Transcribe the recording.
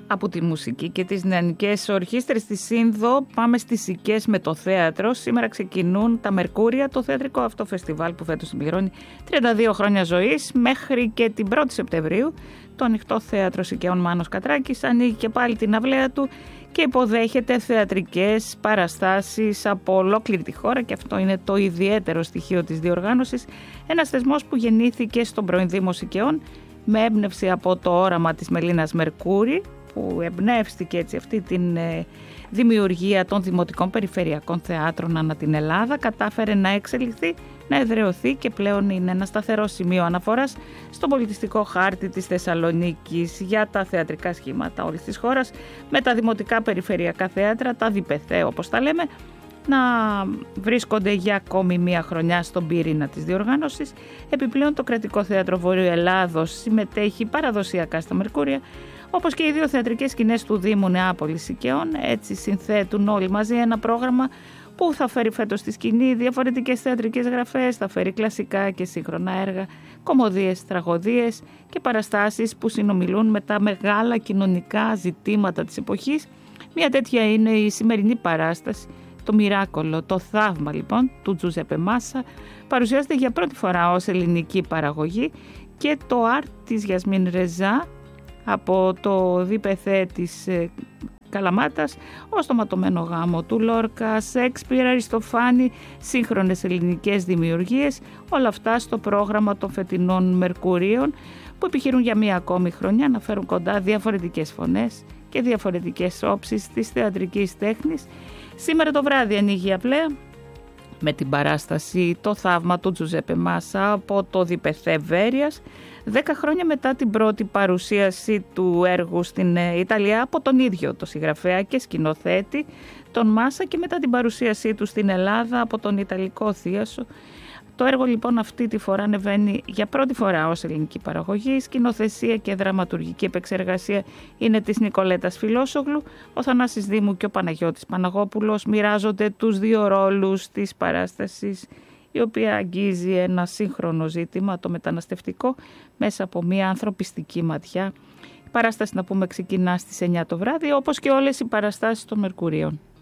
Από τη μουσική και τις νεανικές ορχήστρες της Σύνδο πάμε στις Σικές με το θέατρο. Σήμερα ξεκινούν τα Μερκούρια, το θεατρικό αυτό φεστιβάλ που φέτος συμπληρώνει 32 χρόνια ζωής. Μέχρι και την 1η Σεπτεμβρίου το Ανοιχτό Θέατρο Σικαίων Μάνος Κατράκης ανοίγει και πάλι την αυλαία του και υποδέχεται θεατρικές παραστάσεις από ολόκληρη τη χώρα, και αυτό είναι το ιδιαίτερο στοιχείο της διοργάνωσης. Ένας θεσμός που γεννήθηκε στον πρώην Δήμο Σικαιών με έμπνευση από το όραμα της Μελίνας Μερκούρη, που εμπνεύστηκε έτσι αυτή την δημιουργία των δημοτικών περιφερειακών θεάτρων ανά την Ελλάδα, κατάφερε να εξελιχθεί, να εδραιωθεί και πλέον είναι ένα σταθερό σημείο αναφοράς στον πολιτιστικό χάρτη της Θεσσαλονίκης για τα θεατρικά σχήματα όλης της χώρας, με τα δημοτικά περιφερειακά θέατρα, τα ΔΠΘ όπως τα λέμε, να βρίσκονται για ακόμη μία χρονιά στον πυρήνα της διοργάνωσης. Επιπλέον το Κρατικό Θέατρο Βορείου Ελλάδος συμμετέχει παραδοσιακά στα Μερκούρια, όπως και οι δύο θεατρικές σκηνές του Δήμου Νεάπολης Σικαιών. Έτσι συνθέτουν όλοι μαζί ένα πρόγραμμα που θα φέρει φέτος στη σκηνή διαφορετικές θεατρικές γραφές, θα φέρει κλασικά και σύγχρονα έργα, κωμωδίες, τραγωδίες και παραστάσεις που συνομιλούν με τα μεγάλα κοινωνικά ζητήματα της εποχής. Μια τέτοια είναι η σημερινή παράσταση, το Μοιράκολο, το θαύμα λοιπόν του Τζουζέπε Μάσα. Παρουσιάζεται για πρώτη φορά ως ελληνική παραγωγή, και το Art της Γιασμίν Ρεζά από το ΔΠΘ της Καλαμάτας, ο Στοματωμένο Γάμο του Λόρκα, Σέξπιρ, Αριστοφάνη, σύγχρονες ελληνικές δημιουργίες, όλα αυτά στο πρόγραμμα των φετινών Μερκουρίων, που επιχειρούν για μία ακόμη χρονιά να φέρουν κοντά διαφορετικές φωνές και διαφορετικές όψεις της θεατρικής τέχνης. Σήμερα το βράδυ ανοίγει η αυλαία με την παράσταση «Το θαύμα» του Τζουζέπε Μάσα από το ΔΠΘ Βέρειας, 10 χρόνια μετά την πρώτη παρουσίαση του έργου στην Ιταλία από τον ίδιο το συγγραφέα και σκηνοθέτη τον Μάσα, και μετά την παρουσίασή του στην Ελλάδα από τον Ιταλικό θίασο. Το έργο λοιπόν αυτή τη φορά ανεβαίνει για πρώτη φορά ως ελληνική παραγωγή. Η σκηνοθεσία και δραματουργική επεξεργασία είναι της Νικολέτας Φιλόσογλου. Ο Θανάσης Δήμου και ο Παναγιώτης Παναγόπουλος μοιράζονται τους δύο ρόλους της παράστασης, η οποία αγγίζει ένα σύγχρονο ζήτημα, το μεταναστευτικό, μέσα από μια ανθρωπιστική ματιά. Η παράσταση, να πούμε, ξεκινά στις 9 το βράδυ, όπως και όλες οι παραστάσεις των Μερκουρίων.